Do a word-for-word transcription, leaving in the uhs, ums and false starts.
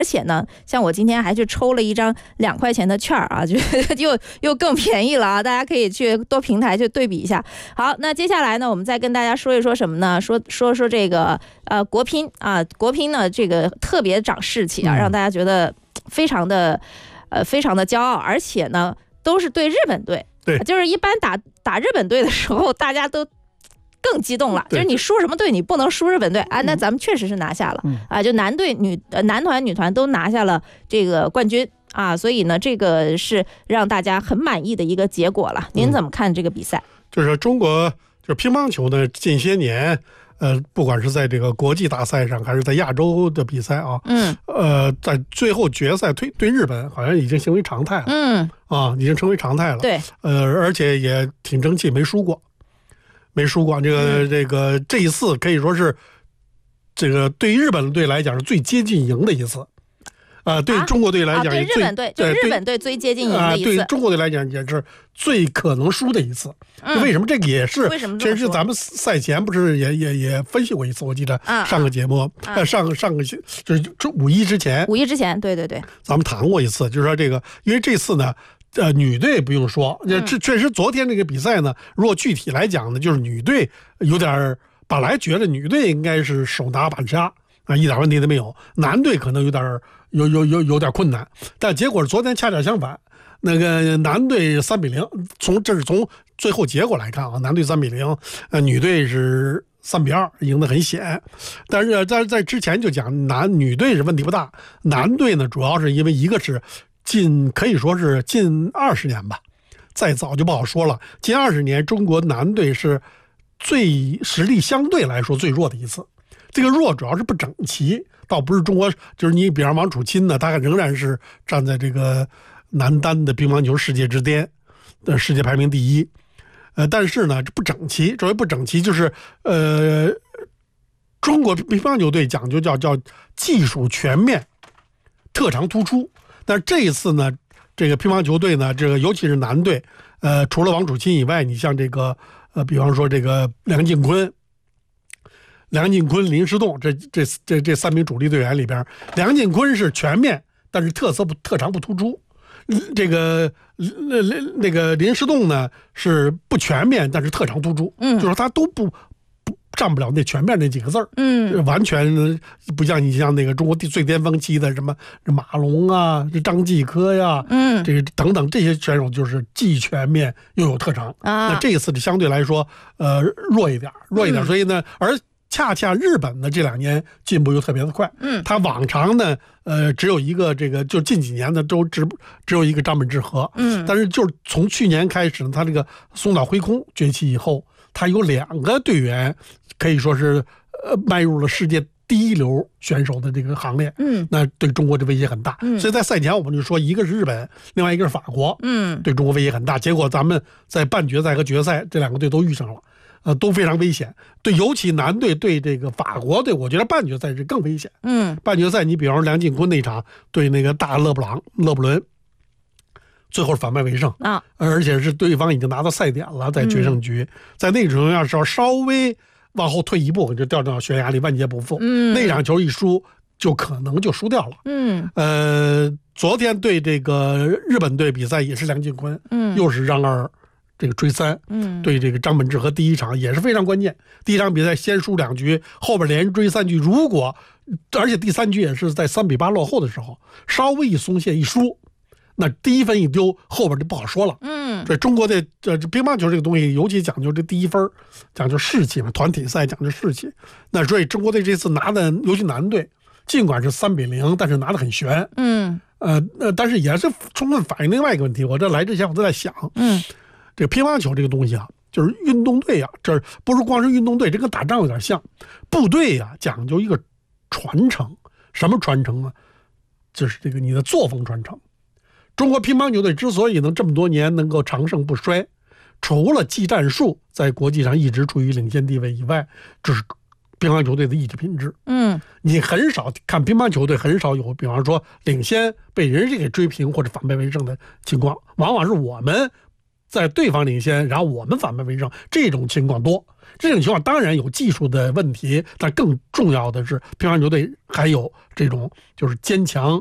而且呢，像我今天还去抽了一张两块钱的券啊，就又又更便宜了啊！大家可以去多平台去对比一下。好，那接下来呢，我们再跟大家说一说什么呢？说说说这个呃国乒啊，国乒呢这个特别长士气啊，让大家觉得非常的呃非常的骄傲，而且呢都是对日本队， 对， 就是一般打打日本队的时候，大家都更激动了，就是你输什么队你不能输日本队啊！那咱们确实是拿下了、嗯、啊，就男队女呃男团女团都拿下了这个冠军啊，所以呢这个是让大家很满意的一个结果了。您怎么看这个比赛？嗯、 就是中国就是乒乓球呢，近些年呃不管是在这个国际大赛上还是在亚洲的比赛啊，嗯，呃在最后决赛推对日本好像已经成为常态了，嗯啊，已经成为常态了， 对， 呃而且也挺争气，没输过。没输过，这个这个这一次可以说是这个对日本队来讲是最接近赢的一次，啊、呃，对中国队来讲也最、 啊啊、对日本队就日本队最接近赢的一次、 呃，对中国队来讲也是最可能输的一次。嗯、为什么这个也是？ 为什么？ 其实咱们赛前不是也也也分析过一次，我记得上个节目，啊、呃上上个就是五一之前， 五一之前，对对对， 咱们谈过一次，就是说这个，因为这次呢。呃，女队不用说，这确实昨天这个比赛呢，如果具体来讲呢，就是女队有点，本来觉得女队应该是手拿板杀啊，一点问题都没有，男队可能有点有有有有点困难，但结果昨天恰恰相反，那个男队三比零，从这是从最后结果来看啊，男队三比零，呃，女队是三比二，赢得很险，但是在在之前就讲男女队是问题不大，男队呢主要是因为一个是。近可以说是近二十年吧，再早就不好说了。近二十年，中国男队是最实力相对来说最弱的一次。这个弱主要是不整齐，倒不是中国，就是你比方王楚钦呢，他仍然是站在这个男单的乒乓球世界之巅的世界排名第一。呃，但是呢不整齐，所谓不整齐就是呃，中国乒乓球队讲究叫叫技术全面，特长突出。但是这一次呢，这个乒乓球队呢，这个尤其是男队，呃，除了王楚钦以外，你像这个呃，比方说这个梁靖昆、梁靖昆、林诗栋这这这这三名主力队员里边，梁靖昆是全面，但是特色不特长不突出。这个那那那个林诗栋呢是不全面，但是特长突出，嗯，就是他都不。占不了那全面那几个字儿，嗯，完全不像你像那个中国最巅峰期的什么马龙啊、张继科呀，嗯，这个等等这些选手就是既全面又有特长啊。那这一次相对来说，呃，弱一点，弱一点，嗯、所以呢，而恰恰日本呢这两年进步又特别的快，嗯，他往常呢，呃，只有一个这个，就近几年呢都只只有一个张本智和，嗯，但是就是从去年开始呢，他这个松岛辉空崛起以后。他有两个队员可以说是呃迈入了世界第一流选手的这个行列，嗯，那对中国的威胁很大，嗯，所以在赛前我们就说一个是日本，另外一个是法国，嗯，对中国威胁很大。结果咱们在半决赛和决赛这两个队都遇上了，呃，都非常危险。对，尤其男队对这个法国队，我觉得半决赛是更危险，嗯，半决赛你比方说梁靖昆那场对那个大勒布朗勒布伦。最后反败为胜啊！而且是对方已经拿到赛点了，在决胜局，嗯、在那个情况下，稍稍微往后退一步，就掉到悬崖里，万劫不复。嗯，那场球一输，就可能就输掉了。嗯，呃，昨天对这个日本队比赛也是梁靖昆，嗯，又是让二这个追三，嗯，对这个张本智和第一场也是非常关键。第一场比赛先输两局，后边连追三局，如果而且第三局也是在三比八落后的时候，稍微一松懈一输。那第一分一丢，后边就不好说了。嗯，这中国的这乒乓球这个东西，尤其讲究这第一分，讲究士气嘛，团体赛讲究士气。那所以中国队这次拿的，尤其男队，尽管是三比零，但是拿的很悬。嗯，呃呃，但是也是充分反映另外一个问题。我这来之前我都在想，嗯，这个乒乓球这个东西啊，就是运动队啊，这不是光是运动队，这跟打仗有点像。部队啊，讲究一个传承，什么传承啊？就是这个你的作风传承。中国乒乓球队之所以能这么多年能够长盛不衰，除了技战术在国际上一直处于领先地位以外，这是乒乓球队的意志品质。嗯，你很少看乒乓球队很少有，比方说领先被人家给追平或者反败为胜的情况，往往是我们在对方领先，然后我们反败为胜，这种情况多。 这种情况当然有技术的问题，但更重要的是乒乓球队还有这种就是坚强